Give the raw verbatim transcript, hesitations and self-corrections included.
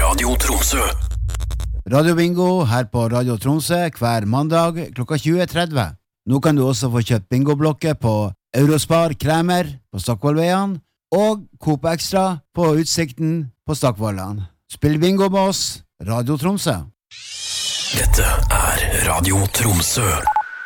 Radio Tromsø. Radio Bingo her på Radio Tromsø hver mandag klokka tjue tretti. Nå kan du også få kjøpt bingoblokker på Eurospar Kremer på Stockvollveien og Coop Extra på Utsikten på Stockvollan. Spill bingo med oss, Radio Tromsø. Dette er Radio Tromsø.